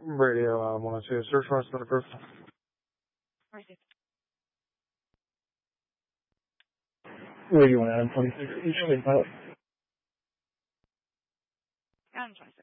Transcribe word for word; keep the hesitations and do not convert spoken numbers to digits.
Radio Adam one oh two. Search warrant's been approved. Received. Radio one Adam twenty-six. Each way pilot. Adam twenty-six.